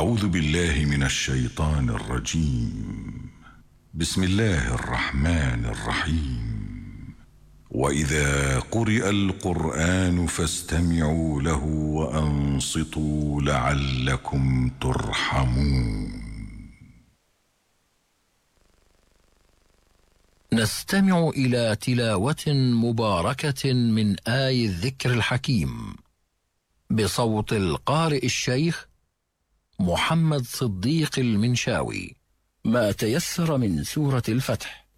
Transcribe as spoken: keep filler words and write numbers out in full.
أعوذ بالله من الشيطان الرجيم. بسم الله الرحمن الرحيم. وإذا قرئ القرآن فاستمعوا له وأنصتوا لعلكم ترحمون. نستمع إلى تلاوة مباركة من آي الذكر الحكيم بصوت القارئ الشيخ محمد صديق المنشاوي، ما تيسر من سورة الفتح.